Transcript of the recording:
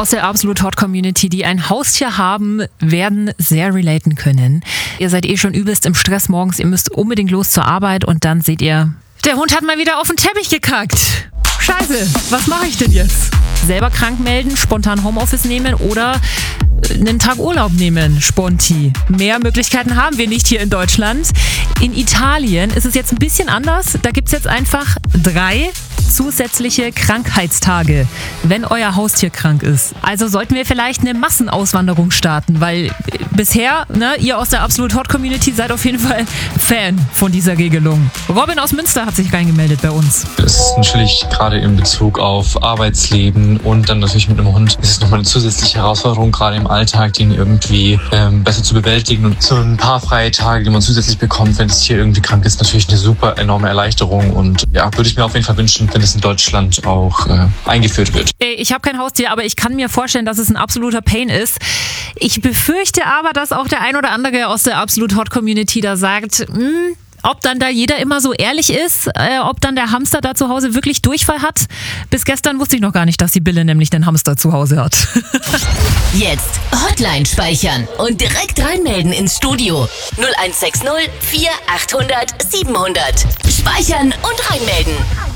aus der Absolut Hot Community, die ein Haustier haben, werden sehr relaten können. Ihr seid schon übelst im Stress morgens, ihr müsst unbedingt los zur Arbeit und dann seht ihr, der Hund hat mal wieder auf den Teppich gekackt. Scheiße, was mache ich denn jetzt? Selber krank melden, spontan Homeoffice nehmen oder einen Tag Urlaub nehmen, sponti. Mehr Möglichkeiten haben wir nicht hier in Deutschland. In Italien ist es jetzt ein bisschen anders. Da gibt es jetzt einfach 3 zusätzliche Krankheitstage, wenn euer Haustier krank ist. Also sollten wir vielleicht eine Massenauswanderung starten, weil bisher, ihr aus der Absolut Hot Community seid auf jeden Fall Fan von dieser Regelung. Robin aus Münster hat sich reingemeldet bei uns. Es ist natürlich gerade in Bezug auf Arbeitsleben und dann natürlich mit einem Hund, ist es nochmal eine zusätzliche Herausforderung, gerade im Alltag, den irgendwie besser zu bewältigen. Und so ein paar freie Tage, die man zusätzlich bekommt, wenn das Tier irgendwie krank ist, natürlich eine super enorme Erleichterung. Und ja, würde ich mir auf jeden Fall wünschen, wenn es in Deutschland auch eingeführt wird. Ich habe kein Haustier, aber ich kann mir vorstellen, dass es ein absoluter Pain ist. Ich befürchte aber, dass auch der ein oder andere aus der Absolut Hot Community da sagt, ob dann da jeder immer so ehrlich ist, ob dann der Hamster da zu Hause wirklich Durchfall hat. Bis gestern wusste ich noch gar nicht, dass die Bille nämlich einen Hamster zu Hause hat. Jetzt Hotline speichern und direkt reinmelden ins Studio. 0160 4800 700. Speichern und reinmelden.